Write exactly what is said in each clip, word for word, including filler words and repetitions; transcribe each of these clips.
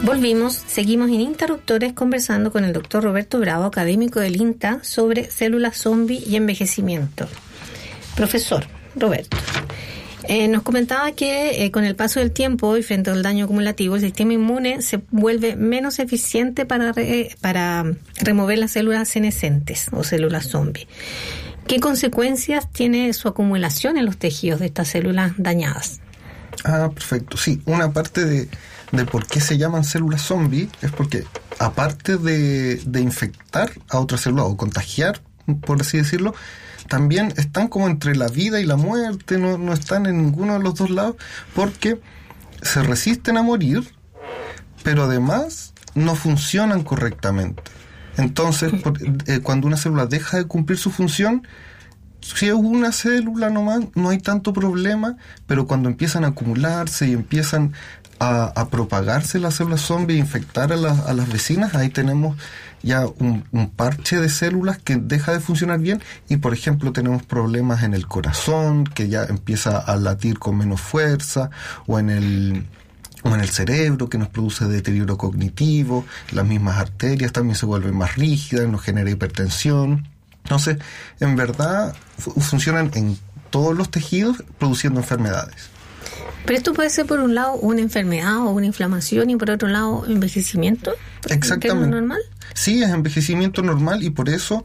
Volvimos, seguimos ininterruptores conversando con el doctor Roberto Bravo, académico del INTA, sobre células zombie y envejecimiento. Profesor Roberto, eh, nos comentaba que eh, con el paso del tiempo y frente al daño acumulativo, el sistema inmune se vuelve menos eficiente para, re, para remover las células senescentes o células zombie. ¿Qué consecuencias tiene su acumulación en los tejidos de estas células dañadas? Ah, perfecto. Sí, una parte de, de por qué se llaman células zombie es porque, aparte de, de infectar a otras células o contagiar, por así decirlo, también están como entre la vida y la muerte, no, no están en ninguno de los dos lados, porque se resisten a morir, pero además no funcionan correctamente. Entonces, por, eh, cuando una célula deja de cumplir su función, si es una célula nomás, no hay tanto problema, pero cuando empiezan a acumularse y empiezan a, a propagarse las células zombie e infectar a, la, a las vecinas, ahí tenemos ya un, un parche de células que deja de funcionar bien y, por ejemplo, tenemos problemas en el corazón, que ya empieza a latir con menos fuerza, o en el... o en el cerebro, que nos produce deterioro cognitivo, las mismas arterias también se vuelven más rígidas, nos genera hipertensión. Entonces, en verdad, fu- funcionan en todos los tejidos produciendo enfermedades. Pero esto puede ser, por un lado, una enfermedad o una inflamación y, por otro lado, envejecimiento. Exactamente. ¿Es lo normal? Sí, es envejecimiento normal y por eso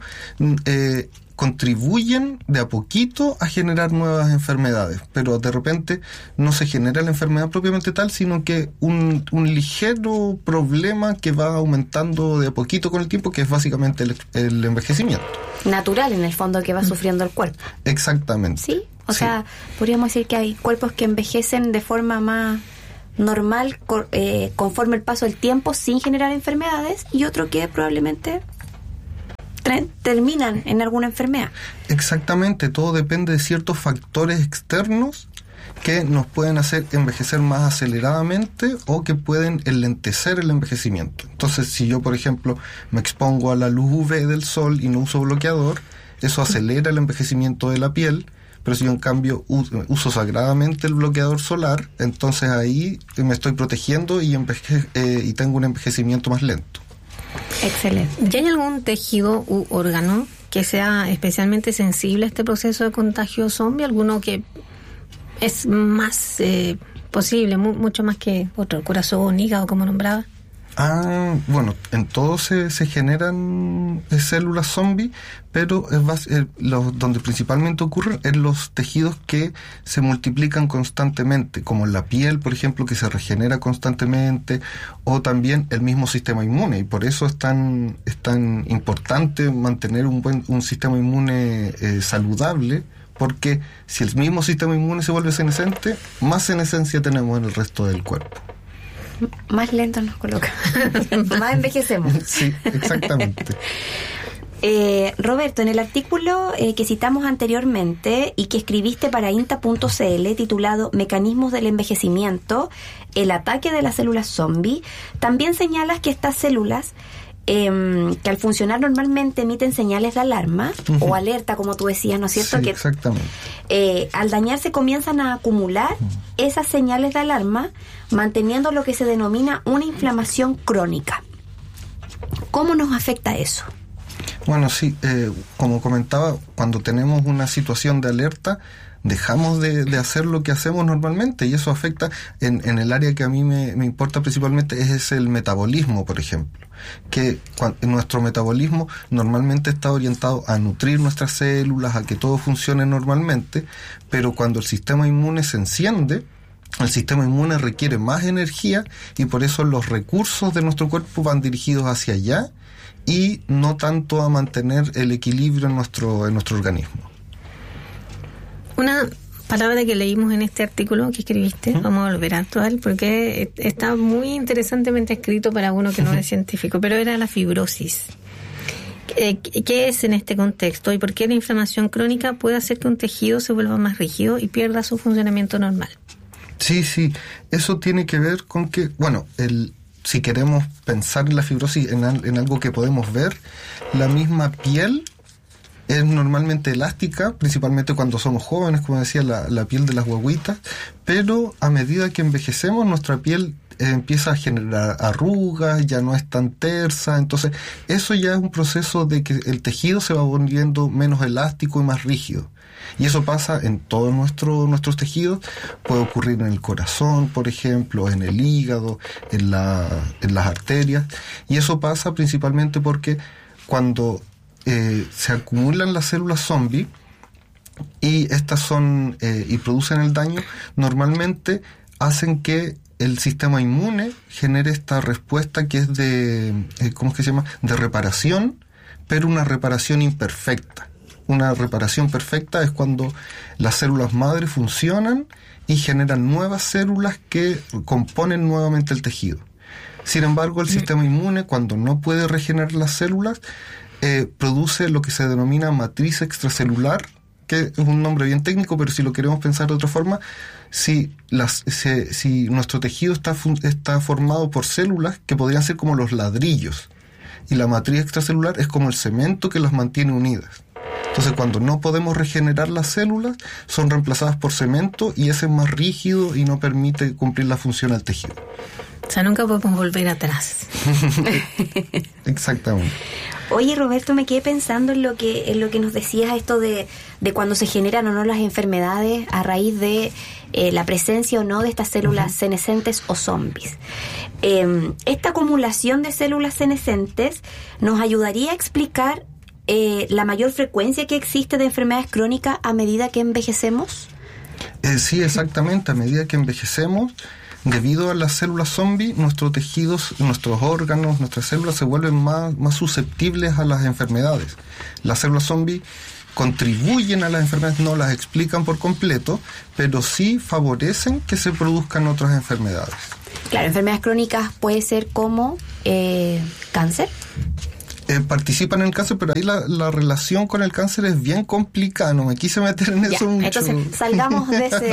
eh, contribuyen de a poquito a generar nuevas enfermedades, pero de repente no se genera la enfermedad propiamente tal, sino que un, un ligero problema que va aumentando de a poquito con el tiempo, que es básicamente el, el envejecimiento. Natural, en el fondo, que va sufriendo el cuerpo. Exactamente. Sí, o sí. sea, podríamos decir que hay cuerpos que envejecen de forma más normal, cor, eh, conforme el paso del tiempo, sin generar enfermedades, y otro que probablemente tre- terminan en alguna enfermedad. Exactamente, todo depende de ciertos factores externos que nos pueden hacer envejecer más aceleradamente o que pueden enlentecer el envejecimiento. Entonces, si yo, por ejemplo, me expongo a la luz U V del sol y no uso bloqueador, eso acelera el envejecimiento de la piel. Pero si yo, en cambio, uso sagradamente el bloqueador solar, entonces ahí me estoy protegiendo y, enveje- eh, y tengo un envejecimiento más lento. Excelente. ¿Y hay algún tejido u órgano que sea especialmente sensible a este proceso de contagio zombie? ¿Alguno que es más eh, posible, mu- mucho más que otro? Corazón, hígado, como nombraba. Ah, bueno, en todo se, se generan eh, células zombie, pero es bas- eh, los, donde principalmente ocurren en los tejidos que se multiplican constantemente, como en la piel, por ejemplo, que se regenera constantemente, o también el mismo sistema inmune, y por eso es tan, es tan importante mantener un buen un sistema inmune eh, saludable, porque si el mismo sistema inmune se vuelve senescente, más senescencia tenemos en el resto del cuerpo. Más lento nos coloca. Más envejecemos. Sí, exactamente. Eh, Roberto, en el artículo eh, que citamos anteriormente y que escribiste para inta punto c l titulado Mecanismos del envejecimiento, el ataque de las células zombie, también señalas que estas células eh, que al funcionar normalmente emiten señales de alarma uh-huh. o alerta, como tú decías, ¿no es cierto? Sí, que exactamente. Eh, al dañarse comienzan a acumular uh-huh. esas señales de alarma, manteniendo lo que se denomina una inflamación crónica. ¿Cómo nos afecta eso? Bueno, sí, eh, como comentaba, cuando tenemos una situación de alerta, dejamos de, de hacer lo que hacemos normalmente y eso afecta en, en el área que a mí me, me importa principalmente, es, es el metabolismo, por ejemplo. Que cuando, nuestro metabolismo normalmente está orientado a nutrir nuestras células, a que todo funcione normalmente, pero cuando el sistema inmune se enciende, el sistema inmune requiere más energía y por eso los recursos de nuestro cuerpo van dirigidos hacia allá y no tanto a mantener el equilibrio en nuestro, en nuestro organismo. Una palabra que leímos en este artículo que escribiste, ¿Mm? Vamos a volver a actuar porque está muy interesantemente escrito para uno que no es científico, pero era la fibrosis. ¿Qué es en este contexto y por qué la inflamación crónica puede hacer que un tejido se vuelva más rígido y pierda su funcionamiento normal? Sí, sí, eso tiene que ver con que, bueno, el, si queremos pensar en la fibrosis en, en algo que podemos ver, la misma piel es normalmente elástica, principalmente cuando somos jóvenes, como decía, la, la piel de las guaguitas, pero a medida que envejecemos, nuestra piel eh, empieza a generar arrugas, ya no es tan tersa. Entonces, eso ya es un proceso de que el tejido se va volviendo menos elástico y más rígido. Y eso pasa en todos nuestro, nuestros tejidos. Puede ocurrir en el corazón, por ejemplo, en el hígado, en, la, en las arterias. Y eso pasa principalmente porque cuando eh, se acumulan las células zombie y estas son eh, y producen el daño, normalmente hacen que el sistema inmune genere esta respuesta que es de, eh, ¿cómo es que se llama? De reparación, pero una reparación imperfecta. Una reparación perfecta es cuando las células madre funcionan y generan nuevas células que componen nuevamente el tejido. Sin embargo, el sistema inmune, cuando no puede regenerar las células, eh, produce lo que se denomina matriz extracelular, que es un nombre bien técnico, pero si lo queremos pensar de otra forma, si, las, si, si nuestro tejido está, está formado por células que podrían ser como los ladrillos, y la matriz extracelular es como el cemento que las mantiene unidas. Entonces, cuando no podemos regenerar las células, son reemplazadas por cemento y ese es más rígido y no permite cumplir la función al tejido. O sea, nunca podemos volver atrás. Exactamente. Oye, Roberto, me quedé pensando en lo que en lo que nos decías, esto de, de cuando se generan o no las enfermedades a raíz de eh, la presencia o no de estas células uh-huh. senescentes o zombies. Eh, esta acumulación de células senescentes nos ayudaría a explicar eh, la mayor frecuencia que existe de enfermedades crónicas a medida que envejecemos. Eh, sí, exactamente. A medida que envejecemos, debido a las células zombie, nuestros tejidos, nuestros órganos, nuestras células se vuelven más, más susceptibles a las enfermedades. Las células zombie contribuyen a las enfermedades, no las explican por completo, pero sí favorecen que se produzcan otras enfermedades. Claro, enfermedades crónicas puede ser como eh, cáncer. Eh, participan en el cáncer, pero ahí la, la relación con el cáncer es bien complicada, no me quise meter en eso ya, mucho. Entonces salgamos de ese,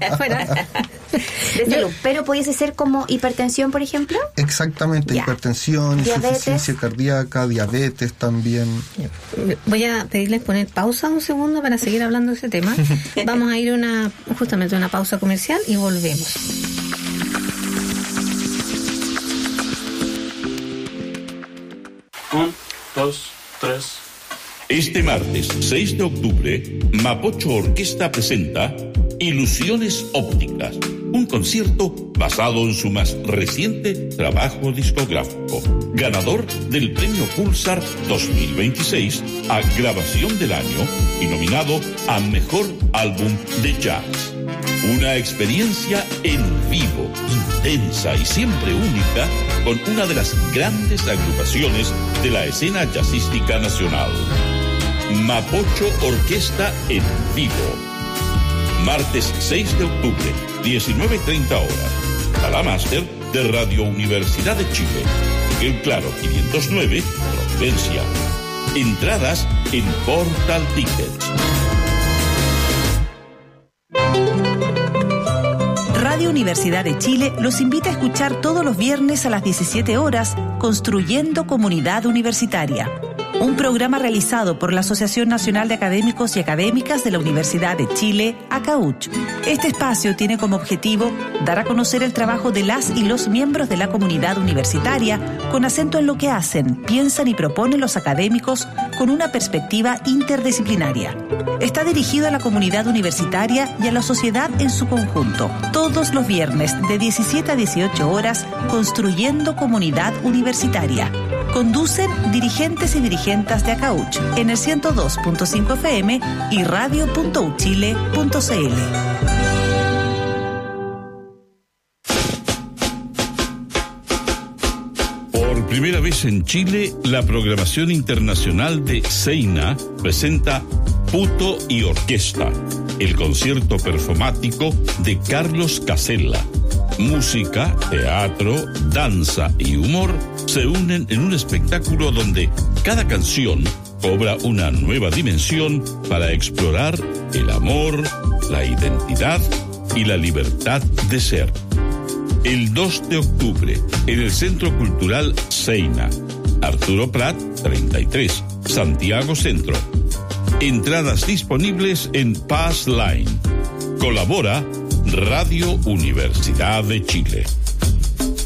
de ese loop. Pero pudiese ser como hipertensión, por ejemplo. Exactamente, ya. Hipertensión, diabetes. Insuficiencia cardíaca, diabetes también. Voy a pedirles poner pausa un segundo para seguir hablando de ese tema. Vamos a ir una justamente a una pausa comercial y volvemos. Un, dos, tres. Este martes seis de octubre, Mapocho Orquesta presenta Ilusiones Ópticas, un concierto basado en su más reciente trabajo discográfico, ganador del Premio Pulsar dos mil veintiséis a Grabación del Año y nominado a Mejor Álbum de Jazz. Una experiencia en vivo, intensa y siempre única, con una de las grandes agrupaciones de la escena jazzística nacional. Mapocho Orquesta en vivo. Martes seis de octubre, diecinueve treinta horas. Sala Máster de Radio Universidad de Chile. El Claro quinientos nueve, Providencia. Entradas en Portal Tickets. Radio Universidad de Chile los invita a escuchar todos los viernes a las diecisiete horas Construyendo Comunidad Universitaria, un programa realizado por la Asociación Nacional de Académicos y Académicas de la Universidad de Chile, ACAUCH. Este espacio tiene como objetivo dar a conocer el trabajo de las y los miembros de la comunidad universitaria con acento en lo que hacen, piensan y proponen los académicos con una perspectiva interdisciplinaria. Está dirigido a la comunidad universitaria y a la sociedad en su conjunto. Todos los viernes de diecisiete a dieciocho horas, Construyendo Comunidad Universitaria. Conducen dirigentes y dirigentes de ACAUCH en el ciento dos punto cinco F M y radio punto u chile punto c l. Por primera vez en Chile, la programación internacional de Seina presenta Puto y Orquesta, el concierto performático de Carlos Casella. Música, teatro, danza y humor se unen en un espectáculo donde cada canción cobra una nueva dimensión para explorar el amor, la identidad y la libertad de ser. El dos de octubre, en el Centro Cultural Seina, Arturo Prat, treinta y tres, Santiago Centro. Entradas disponibles en Pass Line. Colabora Radio Universidad de Chile.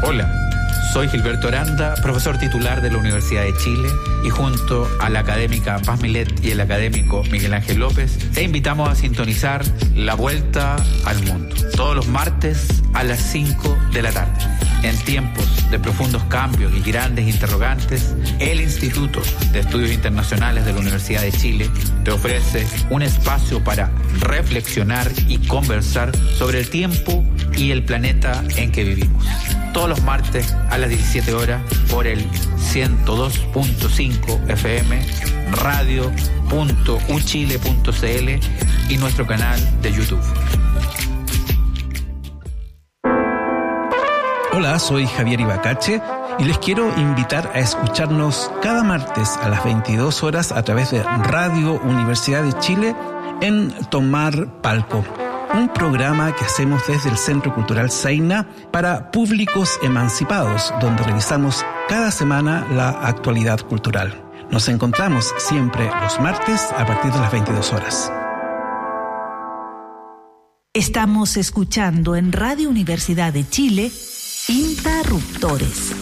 Hola, soy Gilberto Aranda, profesor titular de la Universidad de Chile, y junto a la académica Paz Milet y el académico Miguel Ángel López, te invitamos a sintonizar La Vuelta al Mundo, todos los martes a las cinco de la tarde. En tiempos de profundos cambios y grandes interrogantes, el Instituto de Estudios Internacionales de la Universidad de Chile te ofrece un espacio para reflexionar y conversar sobre el tiempo y el planeta en que vivimos. Todos los martes a las diecisiete horas por el ciento dos punto cinco F M, radio punto u chile punto c l y nuestro canal de YouTube. Hola, soy Javier Ibacache y les quiero invitar a escucharnos cada martes a las veintidós horas a través de Radio Universidad de Chile en Tomar Palco, un programa que hacemos desde el Centro Cultural Zaina para públicos emancipados, donde revisamos cada semana la actualidad cultural. Nos encontramos siempre los martes a partir de las veintidós horas. Estamos escuchando en Radio Universidad de Chile Interruptores.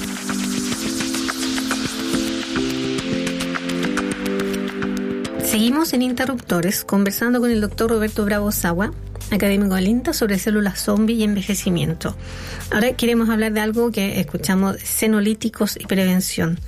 Seguimos en Interruptores conversando con el doctor Roberto Bravo Sawa, académico del INTA, sobre células zombie y envejecimiento. Ahora queremos hablar de algo que escuchamos, senolíticos y prevención.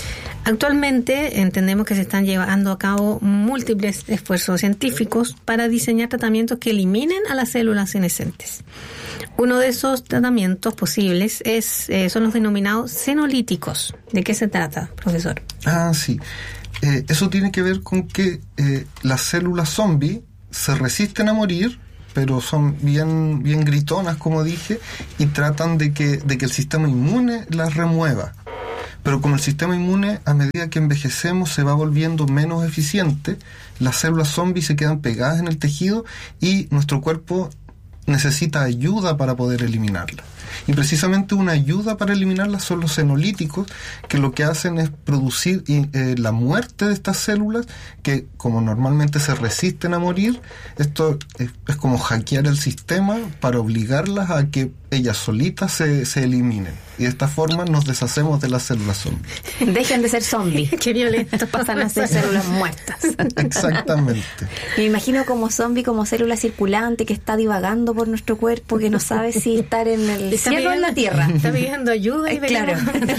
Actualmente entendemos que se están llevando a cabo múltiples esfuerzos científicos para diseñar tratamientos que eliminen a las células senescentes. Uno de esos tratamientos posibles es eh, son los denominados senolíticos. ¿De qué se trata, profesor? Ah, sí. Eh, eso tiene que ver con que eh, las células zombie se resisten a morir, pero son bien, bien gritonas, como dije, y tratan de que, de que el sistema inmune las remueva. Pero como el sistema inmune, a medida que envejecemos, se va volviendo menos eficiente, las células zombies se quedan pegadas en el tejido y nuestro cuerpo necesita ayuda para poder eliminarlas. Y precisamente una ayuda para eliminarlas son los senolíticos, que lo que hacen es producir eh, la muerte de estas células que, como normalmente se resisten a morir, esto es, es como hackear el sistema para obligarlas a que ellas solitas se, se eliminen. Y de esta forma nos deshacemos de las células zombies. Dejen de ser zombies. Qué violento. Pasan a ser células muertas. Exactamente. Me imagino como zombie, como célula circulante que está divagando por nuestro cuerpo, que no sabe si estar en el Está cielo o en la tierra. Está pidiendo ayuda y Claro.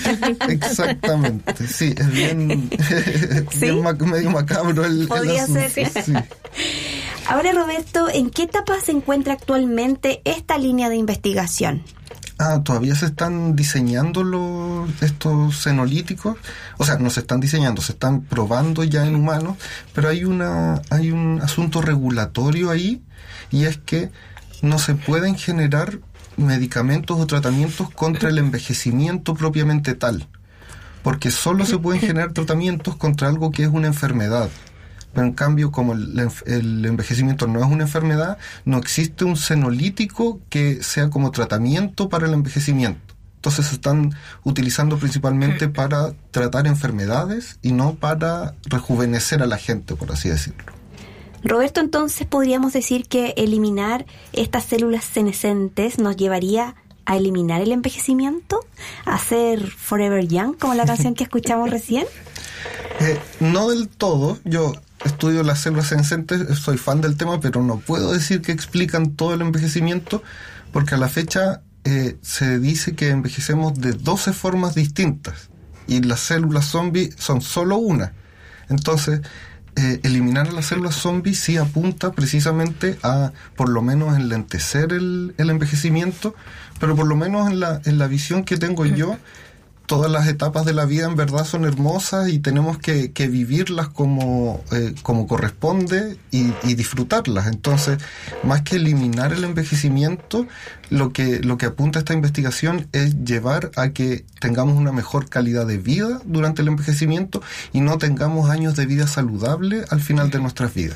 Exactamente. Sí, es bien, ¿Sí? bien ma- medio macabro el, el Podría asunto. ser. Sí. Ahora, Roberto, ¿en qué etapa se encuentra actualmente esta línea de investigación? Ah, todavía se están diseñando los, estos senolíticos. O sea, no se están diseñando, se están probando ya en humanos, pero hay una hay un asunto regulatorio ahí, y es que no se pueden generar medicamentos o tratamientos contra el envejecimiento propiamente tal, porque solo se pueden generar tratamientos contra algo que es una enfermedad. Pero en cambio, como el, el envejecimiento no es una enfermedad, no existe un senolítico que sea como tratamiento para el envejecimiento. Entonces se están utilizando principalmente para tratar enfermedades y no para rejuvenecer a la gente, por así decirlo. Roberto, entonces podríamos decir que eliminar estas células senescentes nos llevaría a eliminar el envejecimiento, a ser Forever Young, como la canción que escuchamos recién. Eh, no del todo. Yo estudio las células senescentes, soy fan del tema, pero no puedo decir que explican todo el envejecimiento, porque a la fecha eh, se dice que envejecemos de doce formas distintas y las células zombie son solo una. Entonces, eh, eliminar a las células zombie sí apunta precisamente a, por lo menos, enlentecer el, el envejecimiento, pero por lo menos en la, en la visión que tengo yo, todas las etapas de la vida en verdad son hermosas y tenemos que, que vivirlas como, eh, como corresponde y, y disfrutarlas. Entonces, más que eliminar el envejecimiento, lo que, lo que apunta esta investigación es llevar a que tengamos una mejor calidad de vida durante el envejecimiento y no tengamos años de vida saludable al final de nuestras vidas.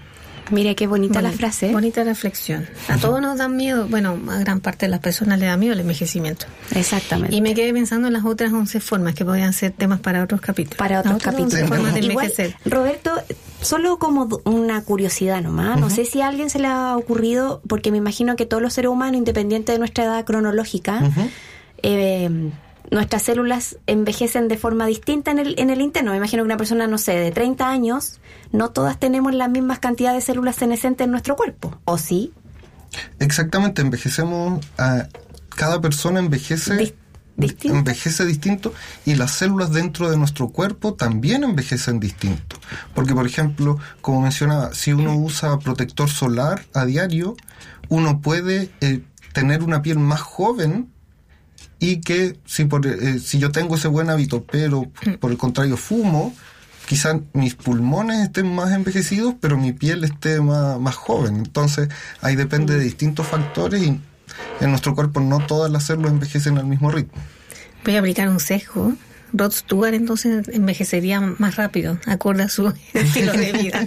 Mira qué bonita Bonita, la frase. Bonita reflexión. A todos nos dan miedo, bueno, a gran parte de las personas le da miedo el envejecimiento. Exactamente. Y me quedé pensando en las otras once formas que podrían ser temas para otros capítulos. Para otros Las otras capítulos. once formas de Igual, envejecer. Roberto, solo como du- una curiosidad nomás, no Ujú. sé si a alguien se le ha ocurrido, porque me imagino que todos los seres humanos, independiente de nuestra edad cronológica, Uh-huh. eh, nuestras células envejecen de forma distinta en el, en el interno. Me imagino que una persona, no sé, de treinta años, no todas tenemos las mismas cantidades de células senescentes en nuestro cuerpo, ¿o sí? Exactamente, envejecemos, a, cada persona envejece... Dist- ¿Distinto? envejece distinto, y las células dentro de nuestro cuerpo también envejecen distinto. Porque, por ejemplo, como mencionaba, si uno usa protector solar a diario, uno puede eh, tener una piel más joven, y que si, por, eh, si yo tengo ese buen hábito, pero por el contrario fumo, quizás mis pulmones estén más envejecidos, pero mi piel esté más, más joven. Entonces, ahí depende de distintos factores, y en nuestro cuerpo no todas las células envejecen al mismo ritmo. Voy a aplicar un sesgo. Rod Stewart entonces envejecería más rápido, acorde a su estilo de vida.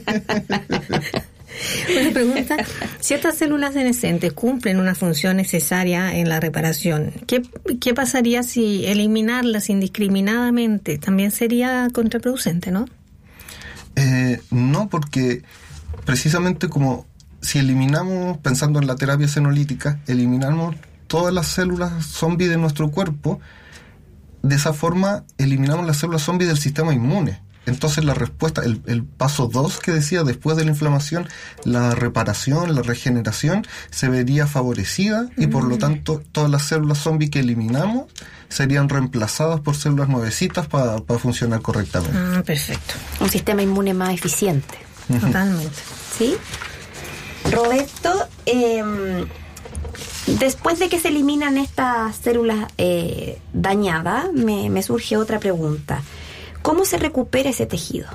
Una pregunta: ciertas células senescentes cumplen una función necesaria en la reparación. ¿Qué, qué pasaría si eliminarlas indiscriminadamente? También sería contraproducente, ¿no? Eh, no, porque precisamente como si eliminamos, pensando en la terapia senolítica, eliminamos todas las células zombie de nuestro cuerpo, de esa forma eliminamos las células zombie del sistema inmune. Entonces la respuesta, el, el paso dos que decía, después de la inflamación, la reparación, la regeneración, se vería favorecida, y por lo tanto todas las células zombie que eliminamos serían reemplazadas por células nuevecitas para pa funcionar correctamente. Ah, perfecto. Un sistema inmune más eficiente. Uh-huh. Totalmente. ¿Sí? Roberto, eh, después de que se eliminan estas células eh, dañadas, me, me surge otra pregunta. ¿Cómo se recupera ese tejido?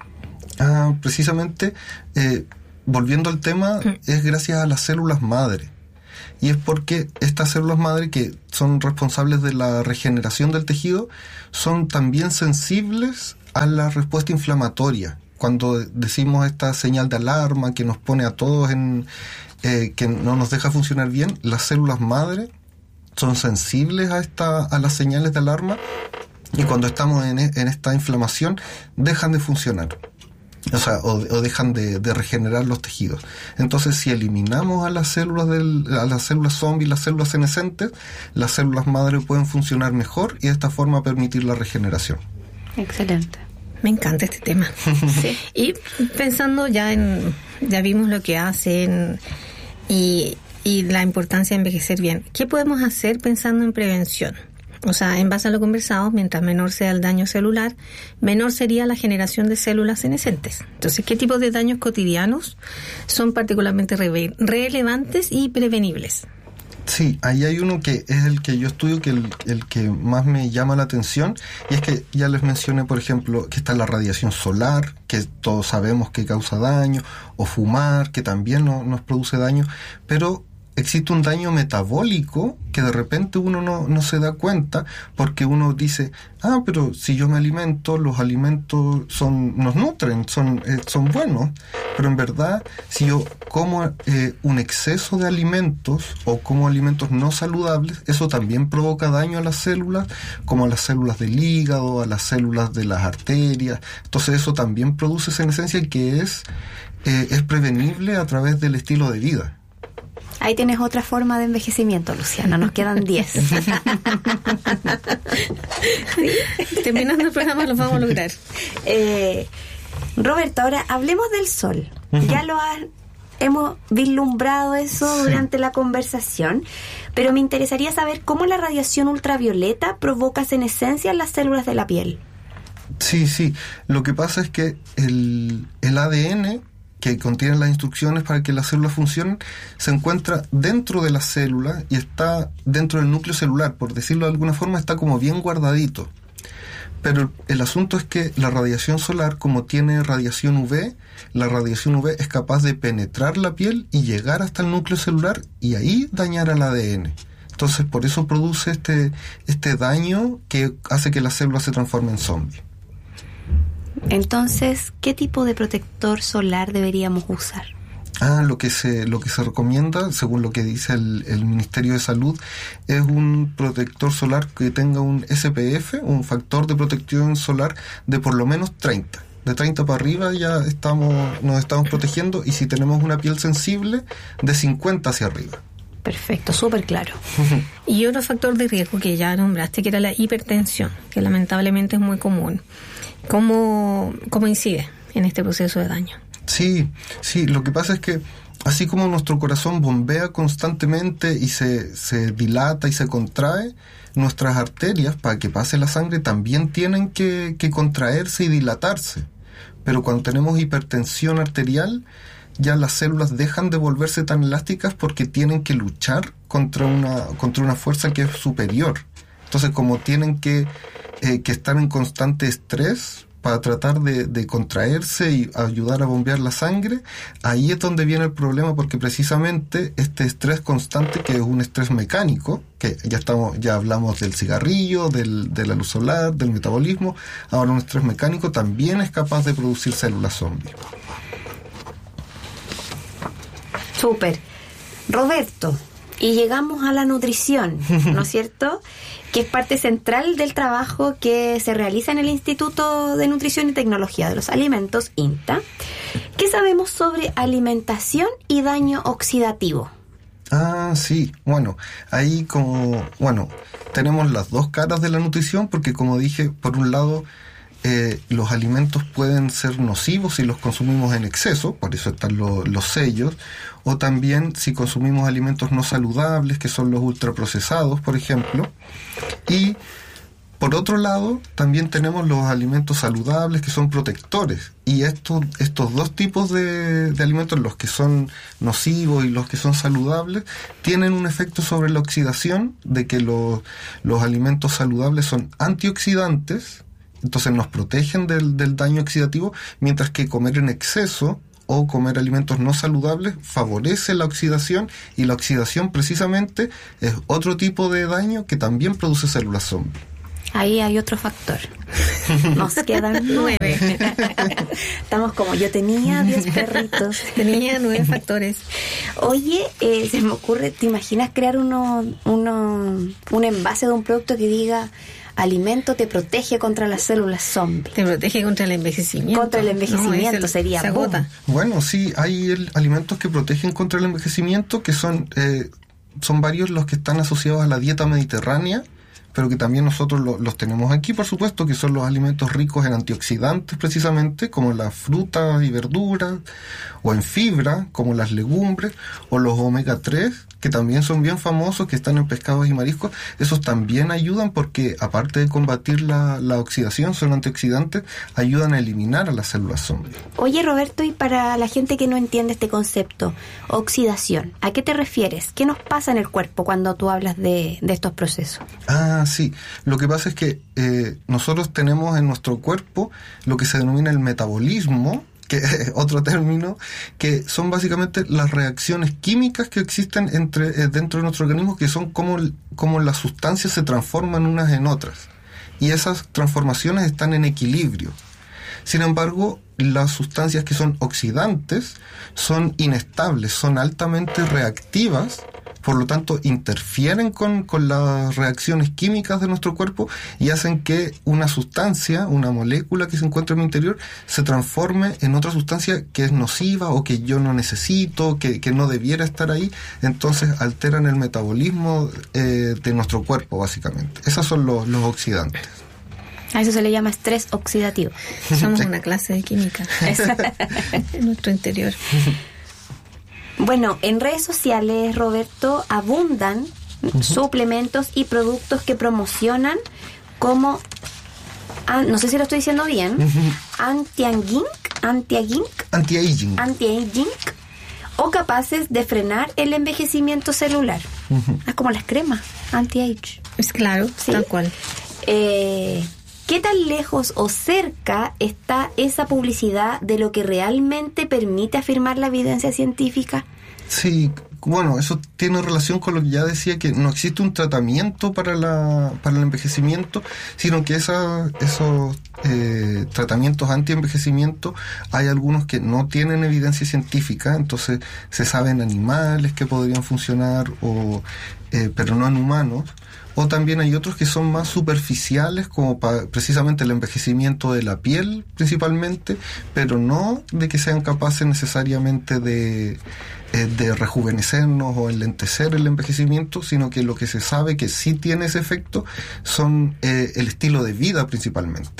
Ah, precisamente, eh, volviendo al tema, mm. es gracias a las células madre. Y es porque estas células madre, que son responsables de la regeneración del tejido, son también sensibles a la respuesta inflamatoria. Cuando decimos esta señal de alarma que nos pone a todos en... Eh, que no nos deja funcionar bien, las células madre son sensibles a, esta, a las señales de alarma, y cuando estamos en, en esta inflamación dejan de funcionar, o sea, o, o dejan de, de regenerar los tejidos. Entonces, si eliminamos a las células del, a las células zombie, las células senescentes, las células madre pueden funcionar mejor, y de esta forma permitir la regeneración. Excelente. Me encanta este tema. Sí. Y pensando ya en, ya vimos lo que hacen y, y la importancia de envejecer bien, ¿qué podemos hacer pensando en prevención? O sea, en base a lo conversado, mientras menor sea el daño celular, menor sería la generación de células senescentes. Entonces, ¿qué tipo de daños cotidianos son particularmente re- relevantes y prevenibles? Sí, ahí hay uno que es el que yo estudio, que el, el que más me llama la atención, y es que ya les mencioné, por ejemplo, que está la radiación solar, que todos sabemos que causa daño, o fumar, que también no, nos produce daño, pero existe un daño metabólico que de repente uno no, no se da cuenta, porque uno dice, ah, pero si yo me alimento, los alimentos son nos nutren, son, eh, son buenos, pero en verdad, si yo como eh, un exceso de alimentos o como alimentos no saludables, eso también provoca daño a las células, como a las células del hígado, a las células de las arterias. Entonces eso también produce senescencia, que es, eh, es prevenible a través del estilo de vida. Ahí tienes otra forma de envejecimiento, Luciana. Nos quedan diez. Sí. Terminando el programa lo vamos a lograr. Eh, Roberto, ahora hablemos del sol. Uh-huh. Ya lo has, hemos vislumbrado eso sí. durante la conversación, pero me interesaría saber cómo la radiación ultravioleta provoca senescencia en las células de la piel. Sí, sí. Lo que pasa es que el, el A D N que contienen las instrucciones para que las células funcionen, se encuentra dentro de las células y está dentro del núcleo celular, por decirlo de alguna forma, está como bien guardadito. Pero el asunto es que la radiación solar, como tiene radiación U V, la radiación U V es capaz de penetrar la piel y llegar hasta el núcleo celular y ahí dañar al A D N. Entonces, por eso produce este, este daño que hace que las células se transformen en zombies. Entonces, ¿qué tipo de protector solar deberíamos usar? Ah, lo que se lo que se recomienda, según lo que dice el, el Ministerio de Salud, es un protector solar que tenga un S P F, un factor de protección solar de por lo menos treinta. De treinta para arriba ya estamos nos estamos protegiendo, y si tenemos una piel sensible, de cincuenta hacia arriba. Perfecto, súper claro. Y otro factor de riesgo que ya nombraste, que era la hipertensión, que lamentablemente es muy común. ¿Cómo, cómo incide en este proceso de daño? Sí, sí, lo que pasa es que así como nuestro corazón bombea constantemente y se, se dilata y se contrae, nuestras arterias, para que pase la sangre, también tienen que, que contraerse y dilatarse. Pero cuando tenemos hipertensión arterial, ya las células dejan de volverse tan elásticas porque tienen que luchar contra una, contra una fuerza que es superior. Entonces, como tienen que, eh, que estar en constante estrés para tratar de, de contraerse y ayudar a bombear la sangre, ahí es donde viene el problema, porque precisamente este estrés constante, que es un estrés mecánico, que ya estamos, ya hablamos del cigarrillo, del, de la luz solar, del metabolismo, ahora un estrés mecánico también es capaz de producir células zombie. Súper. Roberto, y llegamos a la nutrición, ¿no es cierto? Que es parte central del trabajo que se realiza en el Instituto de Nutrición y Tecnología de los Alimentos, INTA. ¿Qué sabemos sobre alimentación y daño oxidativo? Ah, sí. Bueno, ahí como... Bueno, tenemos las dos caras de la nutrición, porque como dije, por un lado... Eh, los alimentos pueden ser nocivos si los consumimos en exceso, por eso están lo, los sellos, o también si consumimos alimentos no saludables, que son los ultraprocesados, por ejemplo. Y por otro lado, también tenemos los alimentos saludables, que son protectores. Y estos, estos dos tipos de, de alimentos, los que son nocivos y los que son saludables, tienen un efecto sobre la oxidación, de que los, los alimentos saludables son antioxidantes, entonces nos protegen del, del daño oxidativo, mientras que comer en exceso o comer alimentos no saludables favorece la oxidación, y la oxidación precisamente es otro tipo de daño que también produce células zombie. Ahí hay otro factor. Nos quedan nueve. Estamos como, yo tenía diez perritos. Tenía nueve factores. Oye, eh, se me ocurre, ¿te imaginas crear uno, uno, un envase de un producto que diga... alimento te protege contra las células zombie? Te protege contra el envejecimiento. Contra el envejecimiento, no, sería. Se agota. Bueno, sí, hay el, alimentos que protegen contra el envejecimiento, que son, eh, son varios los que están asociados a la dieta mediterránea, pero que también nosotros lo, los tenemos aquí, por supuesto, que son los alimentos ricos en antioxidantes, precisamente, como las frutas y verduras, o en fibra, como las legumbres, o los omega tres, que también son bien famosos, que están en pescados y mariscos. Esos también ayudan porque, aparte de combatir la, la oxidación, son antioxidantes, ayudan a eliminar a las células zombie. Oye, Roberto, y para la gente que no entiende este concepto, oxidación, ¿a qué te refieres? ¿Qué nos pasa en el cuerpo cuando tú hablas de, de estos procesos? Ah, sí. Lo que pasa es que eh, nosotros tenemos en nuestro cuerpo lo que se denomina el metabolismo, que es otro término, que son básicamente las reacciones químicas que existen entre eh, dentro de nuestro organismo, que son como, como las sustancias se transforman unas en otras. Y esas transformaciones están en equilibrio. Sin embargo, las sustancias que son oxidantes son inestables, son altamente reactivas, por lo tanto interfieren con, con las reacciones químicas de nuestro cuerpo y hacen que una sustancia, una molécula que se encuentra en mi interior, se transforme en otra sustancia que es nociva o que yo no necesito, que, que no debiera estar ahí. Entonces alteran el metabolismo eh, de nuestro cuerpo, básicamente. Esos son los, los oxidantes. A eso se le llama estrés oxidativo. Somos una clase de química en nuestro interior. Bueno, en redes sociales, Roberto, abundan uh-huh. suplementos y productos que promocionan como, ah, no sé si lo estoy diciendo bien, uh-huh. anti-aging, anti-aging, anti-aging, anti-aging, o capaces de frenar el envejecimiento celular. Uh-huh. Es como las cremas, anti-age. Es claro, ¿sí? Tal cual. Eh, ¿Qué tan lejos o cerca está esa publicidad de lo que realmente permite afirmar la evidencia científica? Sí, bueno, eso tiene relación con lo que ya decía, que no existe un tratamiento para la para el envejecimiento, sino que esa, esos, eh, tratamientos anti-envejecimiento, hay algunos que no tienen evidencia científica, entonces se sabe en animales que podrían funcionar, o, eh, pero no en humanos. O también hay otros que son más superficiales, como para precisamente el envejecimiento de la piel principalmente, pero no de que sean capaces necesariamente de, eh, de rejuvenecernos o enlentecer el envejecimiento, sino que lo que se sabe que sí tiene ese efecto son eh, el estilo de vida principalmente.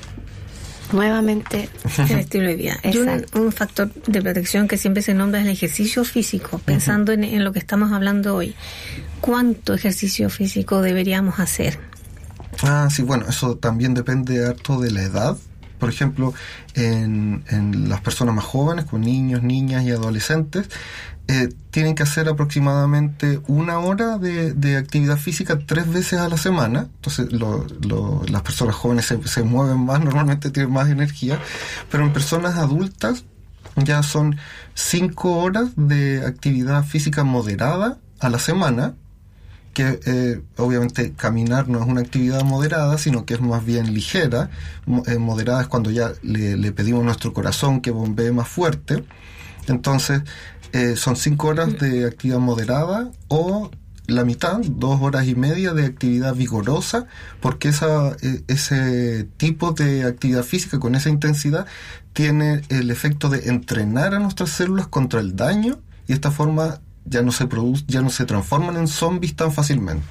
Nuevamente el estilo de vida. Y un, un factor de protección que siempre se nombra es el ejercicio físico, pensando uh-huh. en, en lo que estamos hablando hoy. ¿Cuánto ejercicio físico deberíamos hacer? Ah, sí, bueno, eso también depende harto de la edad. Por ejemplo, en, en las personas más jóvenes, con niños, niñas y adolescentes, eh, tienen que hacer aproximadamente una hora de, de actividad física tres veces a la semana. Entonces, lo, lo, las personas jóvenes se, se mueven más, normalmente tienen más energía, pero en personas adultas ya son cinco horas de actividad física moderada a la semana, que eh, obviamente caminar no es una actividad moderada, sino que es más bien ligera. Eh, moderada es cuando ya le, le pedimos a nuestro corazón que bombee más fuerte. Entonces, eh, son cinco horas de actividad moderada, o la mitad, dos horas y media de actividad vigorosa, porque esa, eh, ese tipo de actividad física con esa intensidad tiene el efecto de entrenar a nuestras células contra el daño, y de esta forma ya no se produce, ya no se transforman en zombies tan fácilmente.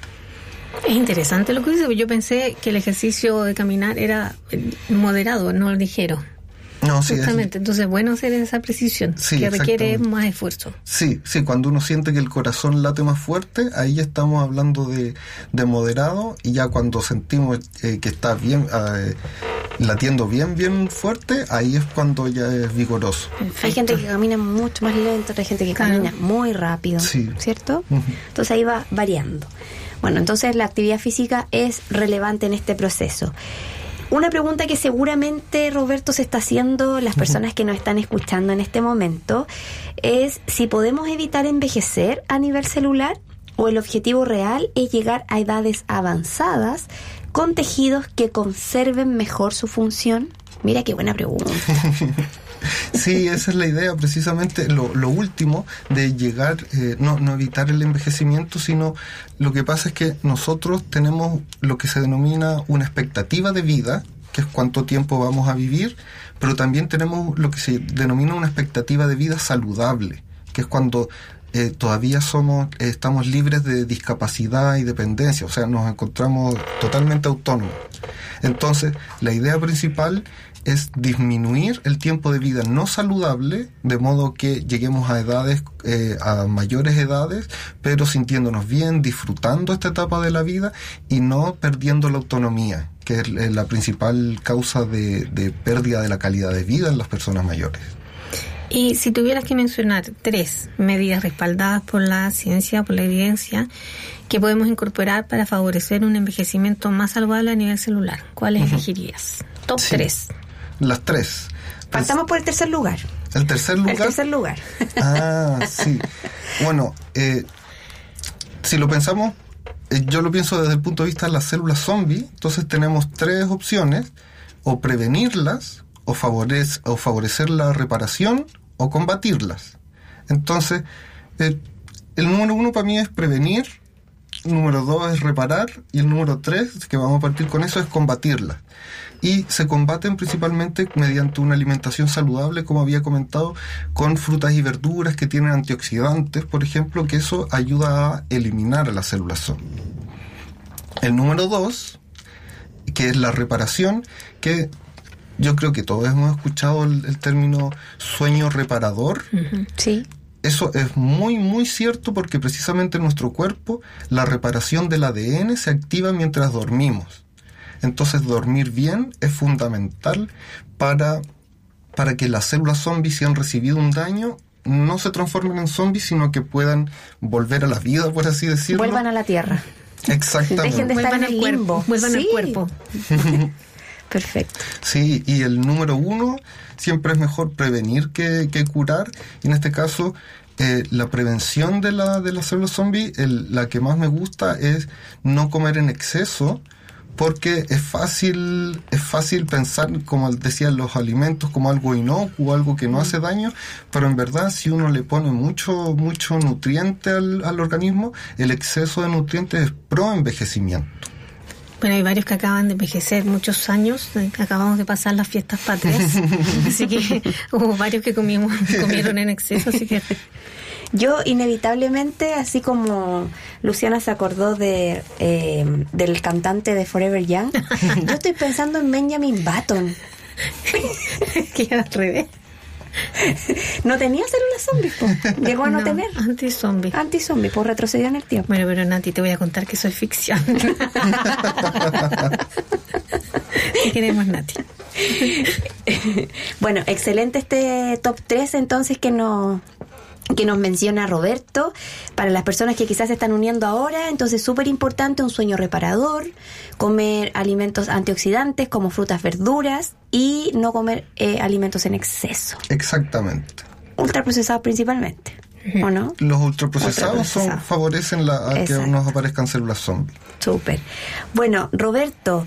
Es interesante lo que dice. Yo pensé que el ejercicio de caminar era moderado, no ligero. No, sí, justamente, es, entonces bueno hacer esa precisión, sí, que requiere más esfuerzo. Sí, sí, cuando uno siente que el corazón late más fuerte, ahí ya estamos hablando de, de moderado, y ya cuando sentimos eh, que está bien eh, latiendo bien, bien fuerte, ahí es cuando ya es vigoroso. Perfecto. Hay gente que camina mucho más lento, hay gente que camina claro. muy rápido, sí. ¿cierto? Uh-huh. Entonces ahí va variando. Bueno, entonces la actividad física es relevante en este proceso. Una pregunta que seguramente, Roberto, se está haciendo las personas que nos están escuchando en este momento es si podemos evitar envejecer a nivel celular, o el objetivo real es llegar a edades avanzadas con tejidos que conserven mejor su función. Mira qué buena pregunta. Sí, esa es la idea, precisamente lo, lo último de llegar, eh, no, no evitar el envejecimiento, sino lo que pasa es que nosotros tenemos lo que se denomina una expectativa de vida, que es cuánto tiempo vamos a vivir, pero también tenemos lo que se denomina una expectativa de vida saludable, que es cuando eh, todavía somos, eh, estamos libres de discapacidad y dependencia, o sea, nos encontramos totalmente autónomos. Entonces, la idea principal es disminuir el tiempo de vida no saludable, de modo que lleguemos a edades, eh, a mayores edades, pero sintiéndonos bien, disfrutando esta etapa de la vida y no perdiendo la autonomía, que es la principal causa de, de pérdida de la calidad de vida en las personas mayores. Y si tuvieras que mencionar tres medidas respaldadas por la ciencia, por la evidencia, que podemos incorporar para favorecer un envejecimiento más saludable a nivel celular, ¿cuáles uh-huh. elegirías? Top sí. tres. Las tres. Partamos por el tercer lugar. ¿El tercer lugar? El tercer lugar. Ah, sí. Bueno, eh, si lo pensamos, eh, yo lo pienso desde el punto de vista de las células zombie, entonces tenemos tres opciones: o prevenirlas, o, favorece, o favorecer la reparación, o combatirlas. Entonces, eh, el número uno para mí es prevenir, el número dos es reparar, y el número tres, que vamos a partir con eso, es combatirlas. Y se combaten principalmente mediante una alimentación saludable, como había comentado, con frutas y verduras que tienen antioxidantes, por ejemplo, que eso ayuda a eliminar a las células zombie. El número dos, que es la reparación, que yo creo que todos hemos escuchado el, el término sueño reparador. Uh-huh. Sí. Eso es muy, muy cierto, porque precisamente en nuestro cuerpo la reparación del A D N se activa mientras dormimos. Entonces, dormir bien es fundamental para, para que las células zombies, si han recibido un daño, no se transformen en zombies, sino que puedan volver a la vida, por así decirlo. Vuelvan a la tierra. Exactamente. Dejen de estar en el limbo. Vuelvan sí. al cuerpo. Perfecto. Sí, y el número uno, siempre es mejor prevenir que, que curar. Y en este caso, eh, la prevención de la de las células zombies, el, la que más me gusta es no comer en exceso, porque es fácil, es fácil pensar, como decían, los alimentos como algo inocuo, algo que no hace daño, pero en verdad si uno le pone mucho, mucho nutriente al, al organismo, el exceso de nutrientes es pro envejecimiento. Bueno, hay varios que acaban de envejecer muchos años, acabamos de pasar las fiestas patrias, así que hubo varios que comimos, comieron en exceso, así que... Yo inevitablemente, así como Luciana se acordó de eh, del cantante de Forever Young, yo estoy pensando en Benjamin Button. Que era al revés. No tenía células zombies, po. Llegó a no, no tener. Anti-zombie. Anti-zombie, pues retrocedió en el tiempo. Bueno, pero Nati, te voy a contar que eso es ficción. ¿Qué queremos, Nati? Bueno, excelente este top tres entonces que nos... que nos menciona Roberto. Para las personas que quizás se están uniendo ahora, entonces súper importante un sueño reparador, comer alimentos antioxidantes como frutas, verduras y no comer eh, alimentos en exceso. Exactamente. Ultraprocesados principalmente, ¿o no? Los ultraprocesados, son, ultraprocesados. favorecen la, a Exacto. que nos aparezcan células zombies. Súper. Bueno, Roberto,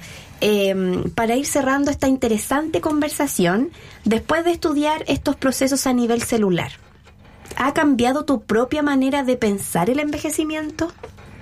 eh, para ir cerrando esta interesante conversación, después de estudiar estos procesos a nivel celular, ¿ha cambiado tu propia manera de pensar el envejecimiento?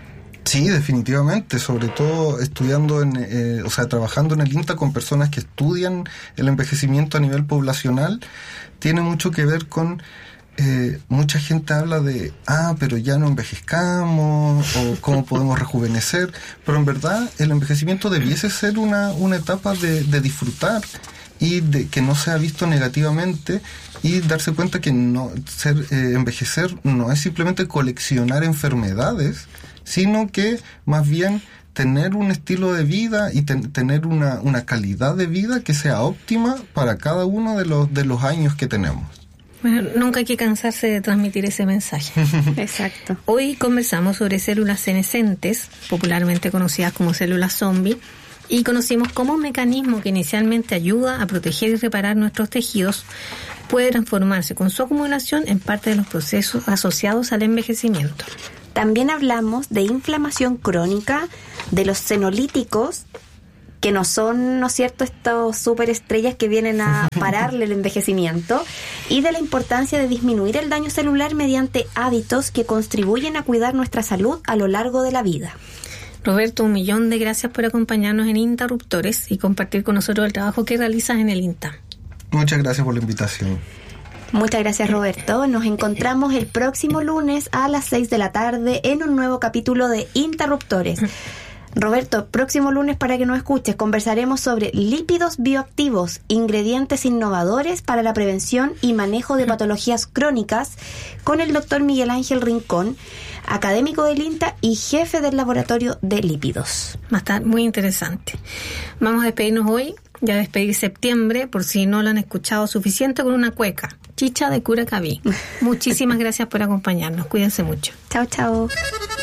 Sí, definitivamente, sobre todo estudiando, en, eh, o sea, trabajando en el INTA con personas que estudian el envejecimiento a nivel poblacional, tiene mucho que ver con, eh, mucha gente habla de, ah, pero ya no envejezcamos, o cómo podemos rejuvenecer, pero en verdad el envejecimiento debiese ser una, una etapa de, de disfrutar y de que no sea visto negativamente, y darse cuenta que no ser eh, envejecer no es simplemente coleccionar enfermedades, sino que más bien tener un estilo de vida y ten, tener una, una calidad de vida que sea óptima para cada uno de los de los años que tenemos. Bueno, nunca hay que cansarse de transmitir ese mensaje. Exacto. Hoy conversamos sobre células senescentes, popularmente conocidas como células zombie, y conocimos cómo un mecanismo que inicialmente ayuda a proteger y reparar nuestros tejidos puede transformarse con su acumulación en parte de los procesos asociados al envejecimiento. También hablamos de inflamación crónica, de los senolíticos, que no son, ¿no es cierto?, estos superestrellas que vienen a pararle el envejecimiento, y de la importancia de disminuir el daño celular mediante hábitos que contribuyen a cuidar nuestra salud a lo largo de la vida. Roberto, un millón de gracias por acompañarnos en Interruptores y compartir con nosotros el trabajo que realizas en el INTA. Muchas gracias por la invitación. Muchas gracias, Roberto. Nos encontramos el próximo lunes a las seis de la tarde en un nuevo capítulo de Interruptores. Roberto, próximo lunes para que nos escuches, conversaremos sobre lípidos bioactivos, ingredientes innovadores para la prevención y manejo de patologías crónicas, con el doctor Miguel Ángel Rincón, académico del INTA y jefe del laboratorio de lípidos. Va a estar muy interesante. Vamos a despedirnos hoy, ya despedir septiembre, por si no lo han escuchado suficiente, con una cueca, Chicha de Curacaví. Muchísimas gracias por acompañarnos. Cuídense mucho. Chao, chao.